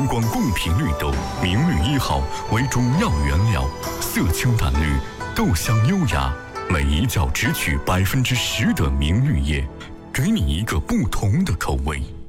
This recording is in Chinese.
荧光贡品绿豆，明绿1号为主要原料，色清淡绿，豆香优雅，每一角只取10%的明绿叶，给你一个不同的口味。